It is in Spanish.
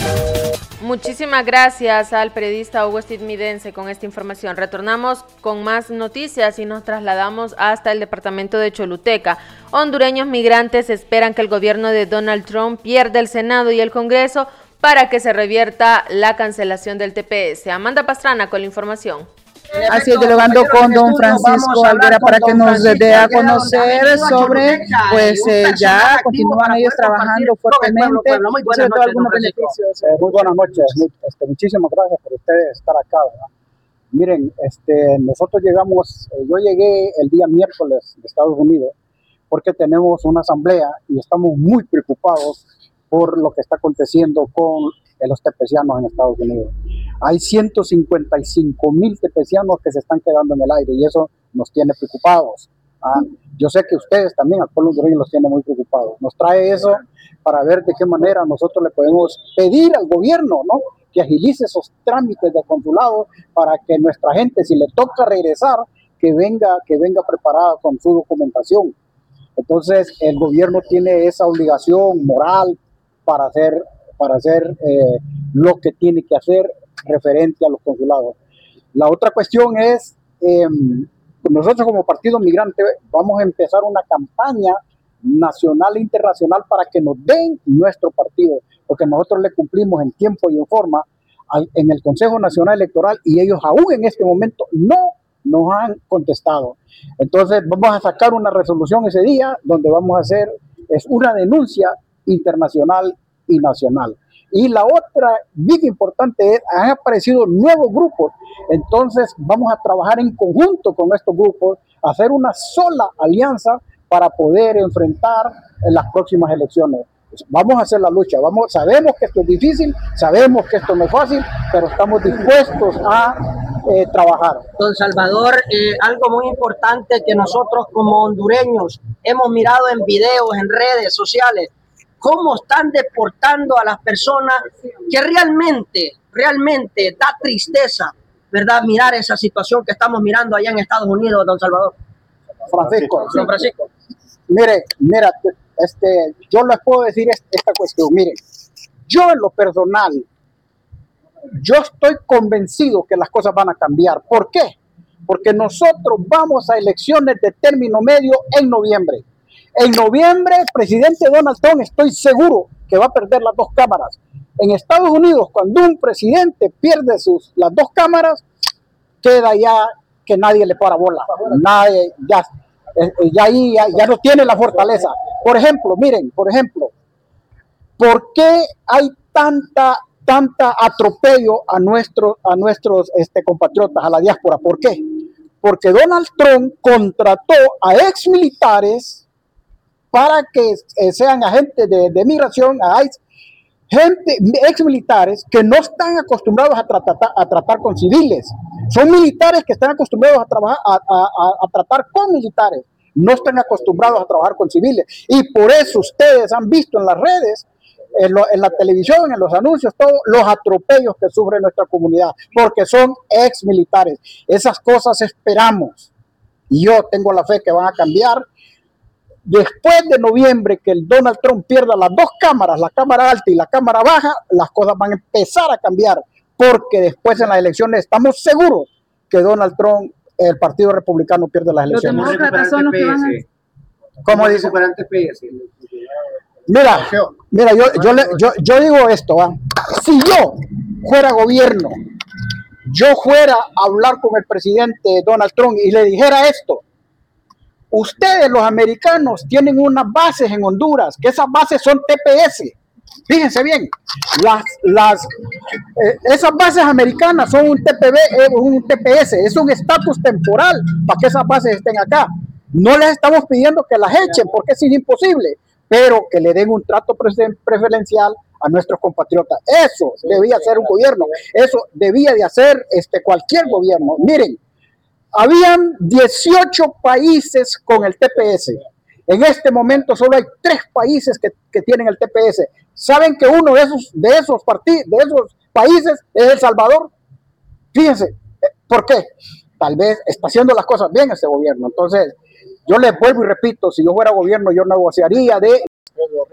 Muchísimas gracias al periodista Hugo Estadounidense con esta información. Retornamos con más noticias y nos trasladamos hasta el departamento de Choluteca. Hondureños migrantes esperan que el gobierno de Donald Trump pierda el Senado y el Congreso para que se revierta la cancelación del TPS. Amanda Pastrana con la información. Así es, dialogando con don Francisco Alguera para que nos dé a conocer sobre, pues ya continúan ellos trabajando fuertemente, sobre todo algunos beneficios. Muy buenas noches, muchísimas gracias por ustedes estar acá, ¿verdad? Miren, nosotros llegamos, yo llegué el día miércoles de Estados Unidos porque tenemos una asamblea y estamos muy preocupados por lo que está aconteciendo con los tepecianos en Estados Unidos. Hay 155,000 tepecianos que se están quedando en el aire y eso nos tiene preocupados. Yo sé que ustedes también, al pueblo hondureño, los tiene muy preocupados. Nos trae eso para ver de qué manera nosotros le podemos pedir al gobierno, ¿no?, que agilice esos trámites de consulado para que nuestra gente, si le toca regresar, que venga preparada con su documentación. Entonces, el gobierno tiene esa obligación moral para hacer lo que tiene que hacer referente a los consulados. La otra cuestión es, nosotros como Partido Migrante vamos a empezar una campaña nacional e internacional para que nos den nuestro partido, porque nosotros le cumplimos en tiempo y en forma en el Consejo Nacional Electoral y ellos aún en este momento no nos han contestado. Entonces vamos a sacar una resolución ese día donde vamos a hacer una denuncia internacional y nacional. Y la otra bien importante es, han aparecido nuevos grupos, entonces vamos a trabajar en conjunto con estos grupos, hacer una sola alianza para poder enfrentar en las próximas elecciones. Vamos a hacer la lucha, sabemos que esto es difícil, sabemos que esto no es fácil, pero estamos dispuestos a trabajar. Don Salvador, algo muy importante que nosotros como hondureños hemos mirado en videos, en redes sociales, cómo están deportando a las personas, que realmente da tristeza, ¿verdad?, mirar esa situación que estamos mirando allá en Estados Unidos, don Salvador. Don Francisco. Mira, yo les puedo decir esta cuestión. Miren, yo en lo personal, yo estoy convencido que las cosas van a cambiar. ¿Por qué? Porque nosotros vamos a elecciones de término medio en noviembre. En noviembre, el presidente Donald Trump, estoy seguro que va a perder las dos cámaras. En Estados Unidos, cuando un presidente pierde las dos cámaras, queda ya que nadie le para bola. Nadie, ya no tiene la fortaleza. Por ejemplo, miren, ¿por qué hay tanta atropello a nuestros compatriotas, a la diáspora? ¿Por qué? Porque Donald Trump contrató a exmilitares para que sean agentes de migración, a ICE, exmilitares que no están acostumbrados a tratar con civiles. Son militares que están acostumbrados a tratar con militares, no están acostumbrados a trabajar con civiles. Y por eso ustedes han visto en las redes, en la televisión, en los anuncios, todos los atropellos que sufre nuestra comunidad, porque son exmilitares. Esas cosas esperamos. Y yo tengo la fe que van a cambiar. Después de noviembre, que el Donald Trump pierda las dos cámaras, la cámara alta y la cámara baja, las cosas van a empezar a cambiar, porque después en las elecciones estamos seguros que Donald Trump, el Partido Republicano, pierde las elecciones. Los demócratas son los que van a... ¿Cómo dice? Mira, yo digo esto, si yo fuera gobierno, yo fuera a hablar con el presidente Donald Trump y le dijera esto: ustedes los americanos tienen unas bases en Honduras, que esas bases son TPS. Fíjense bien, esas bases americanas son un TPS, es un estatus temporal para que esas bases estén acá. No les estamos pidiendo que las echen porque es imposible, pero que le den un trato preferencial a nuestros compatriotas. Eso debía hacer un gobierno, eso debía de hacer cualquier gobierno. Miren, habían 18 países con el TPS. En este momento solo hay 3 países que tienen el TPS. ¿Saben que uno de esos países es El Salvador? Fíjense, ¿por qué? Tal vez está haciendo las cosas bien este gobierno. Entonces, yo les vuelvo y repito, si yo fuera gobierno, yo negociaría